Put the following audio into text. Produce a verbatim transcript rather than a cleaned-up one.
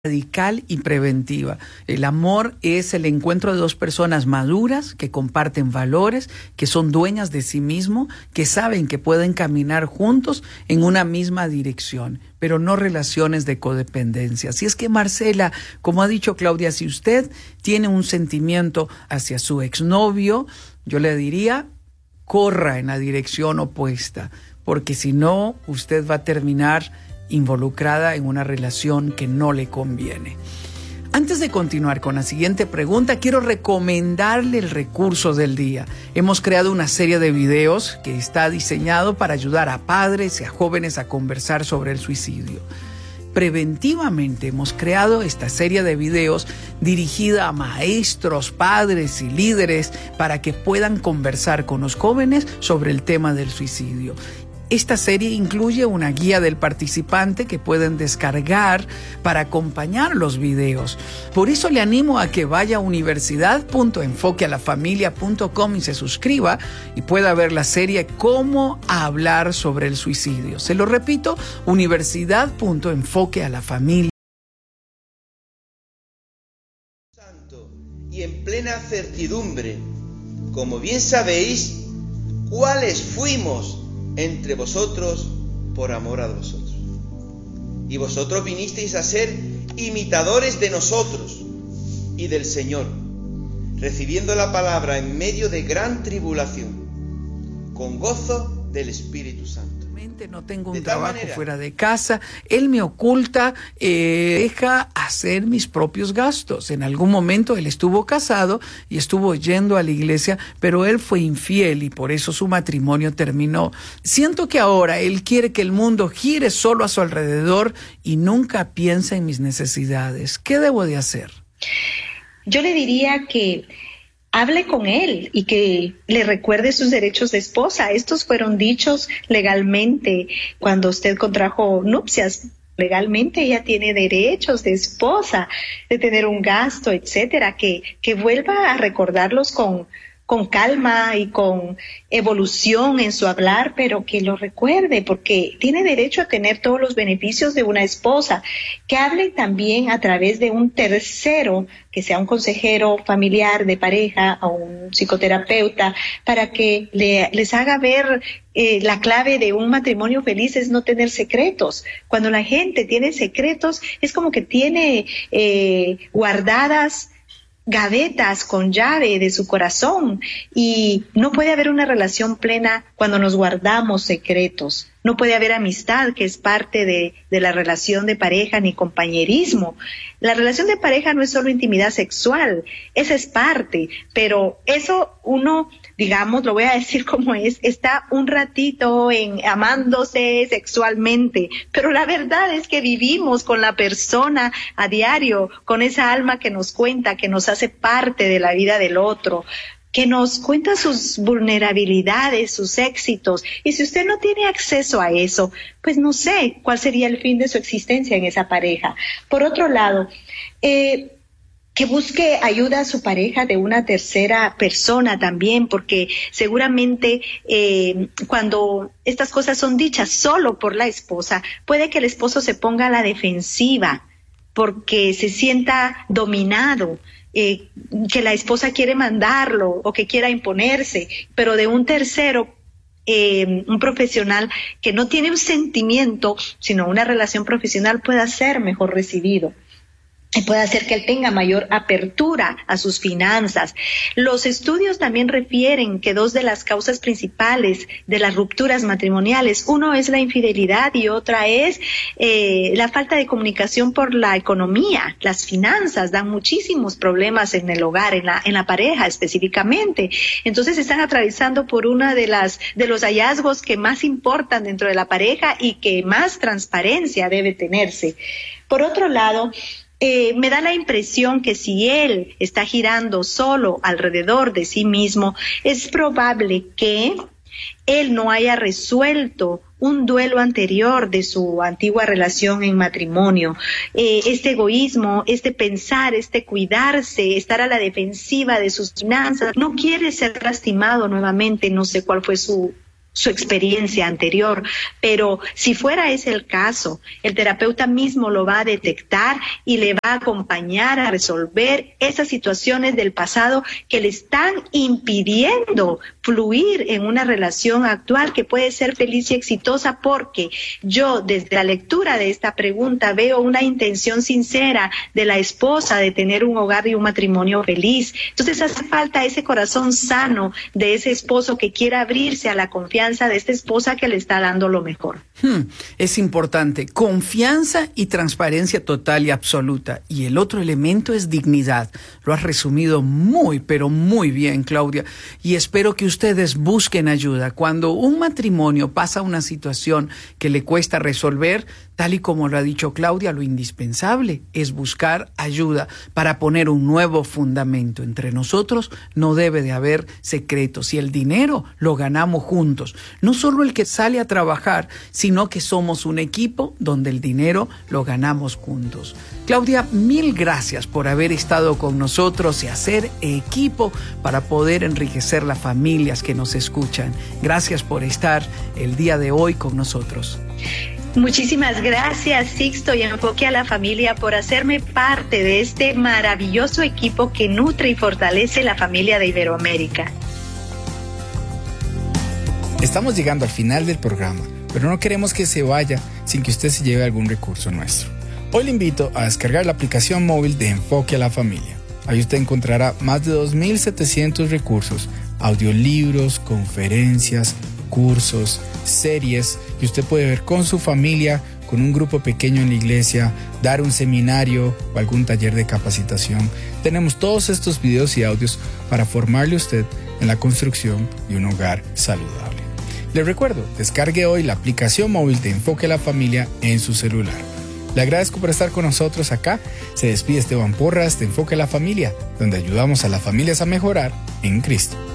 radical y preventiva. El amor es el encuentro de dos personas maduras que comparten valores, que son dueñas de sí mismo, que saben que pueden caminar juntos en una misma dirección, pero no relaciones de codependencia. Así es que, Marcela, como ha dicho Claudia, si usted tiene un sentimiento hacia su exnovio, yo le diría, corra en la dirección opuesta, porque si no, usted va a terminar involucrada en una relación que no le conviene. Antes de continuar con la siguiente pregunta, quiero recomendarle el recurso del día. Hemos creado una serie de videos que está diseñado para ayudar a padres y a jóvenes a conversar sobre el suicidio. Preventivamente hemos creado esta serie de videos dirigida a maestros, padres y líderes para que puedan conversar con los jóvenes sobre el tema del suicidio. Esta serie incluye una guía del participante que pueden descargar para acompañar los videos. Por eso le animo a que vaya a universidad punto enfoque a la familia punto com y se suscriba y pueda ver la serie Cómo hablar sobre el suicidio. Se lo repito, universidad punto enfoque a la familia. Santo y en plena certidumbre, como bien sabéis, cuáles fuimos entre vosotros por amor a vosotros. Y vosotros vinisteis a ser imitadores de nosotros y del Señor, recibiendo la palabra en medio de gran tribulación, con gozo del Espíritu Santo. No tengo un trabajo fuera de casa, él me oculta, eh, deja hacer mis propios gastos. En algún momento él estuvo casado y estuvo yendo a la iglesia, pero él fue infiel y por eso su matrimonio terminó. Siento que ahora él quiere que el mundo gire solo a su alrededor y nunca piensa en mis necesidades. ¿Qué debo de hacer? Yo le diría que hable con él y que le recuerde sus derechos de esposa. Estos fueron dichos legalmente cuando usted contrajo nupcias. Legalmente ella tiene derechos de esposa, de tener un gasto, etcétera. Que, que vuelva a recordarlos con, con calma y con evolución en su hablar, pero que lo recuerde porque tiene derecho a tener todos los beneficios de una esposa. Que hable también a través de un tercero, que sea un consejero familiar de pareja o un psicoterapeuta, para que le, les haga ver eh, la clave de un matrimonio feliz es no tener secretos. Cuando la gente tiene secretos, es como que tiene eh, guardadas gavetas con llave de su corazón y no puede haber una relación plena cuando nos guardamos secretos. No puede haber amistad, que es parte de, de la relación de pareja, ni compañerismo. La relación de pareja no es solo intimidad sexual, esa es parte, pero eso uno, digamos, lo voy a decir como es, está un ratito en amándose sexualmente, pero la verdad es que vivimos con la persona a diario, con esa alma que nos cuenta, que nos hace parte de la vida del otro, que nos cuenta sus vulnerabilidades, sus éxitos. Y si usted no tiene acceso a eso, pues no sé cuál sería el fin de su existencia en esa pareja. Por otro lado, eh, que busque ayuda a su pareja de una tercera persona también, porque seguramente eh, cuando estas cosas son dichas solo por la esposa, puede que el esposo se ponga a la defensiva porque se sienta dominado. Eh, que la esposa quiere mandarlo o que quiera imponerse, pero de un tercero, eh, un profesional que no tiene un sentimiento, sino una relación profesional, pueda ser mejor recibido. Y puede hacer que él tenga mayor apertura a sus finanzas. Los estudios también refieren que dos de las causas principales de las rupturas matrimoniales, uno es la infidelidad y otra es eh, la falta de comunicación por la economía. Las finanzas dan muchísimos problemas en el hogar, en la, en la pareja específicamente. Entonces están atravesando por una de las de los hallazgos que más importan dentro de la pareja y que más transparencia debe tenerse. Por otro lado, Eh, me da la impresión que si él está girando solo alrededor de sí mismo, es probable que él no haya resuelto un duelo anterior de su antigua relación en matrimonio. Eh, este egoísmo, este pensar, este cuidarse, estar a la defensiva de sus finanzas, no quiere ser lastimado nuevamente, no sé cuál fue su su experiencia anterior, pero si fuera ese el caso, el terapeuta mismo lo va a detectar y le va a acompañar a resolver esas situaciones del pasado que le están impidiendo fluir en una relación actual que puede ser feliz y exitosa, porque yo desde la lectura de esta pregunta veo una intención sincera de la esposa de tener un hogar y un matrimonio feliz. Entonces hace falta ese corazón sano de ese esposo que quiera abrirse a la confianza de esta esposa que le está dando lo mejor. Hmm, es importante, confianza y transparencia total y absoluta. Y el otro elemento es dignidad. Lo has resumido muy, pero muy bien, Claudia. Y espero que ustedes busquen ayuda. Cuando un matrimonio pasa una situación que le cuesta resolver, tal y como lo ha dicho Claudia, lo indispensable es buscar ayuda para poner un nuevo fundamento. Entre nosotros no debe de haber secretos y el dinero lo ganamos juntos. No solo el que sale a trabajar, sino que somos un equipo donde el dinero lo ganamos juntos. Claudia, mil gracias por haber estado con nosotros y hacer equipo para poder enriquecer las familias que nos escuchan. Gracias por estar el día de hoy con nosotros. Muchísimas gracias, Sixto y Enfoque a la Familia, por hacerme parte de este maravilloso equipo que nutre y fortalece la familia de Iberoamérica. Estamos llegando al final del programa, pero no queremos que se vaya sin que usted se lleve algún recurso nuestro. Hoy le invito a descargar la aplicación móvil de Enfoque a la Familia. Ahí usted encontrará más de dos mil setecientos recursos, audiolibros, conferencias, cursos, series que usted puede ver con su familia, con un grupo pequeño en la iglesia, dar un seminario o algún taller de capacitación. Tenemos todos estos videos y audios para formarle a usted en la construcción de un hogar saludable. Le recuerdo, descargue hoy la aplicación móvil de Enfoque a la Familia en su celular. Le agradezco por estar con nosotros acá. Se despide Esteban Porras de Enfoque a la Familia, donde ayudamos a las familias a mejorar en Cristo.